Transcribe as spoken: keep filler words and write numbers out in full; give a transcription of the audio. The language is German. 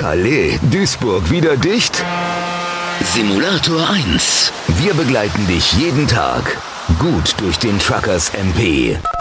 Halle, Duisburg wieder dicht? Simulator eins. Wir begleiten dich jeden Tag gut durch den Truckers M P.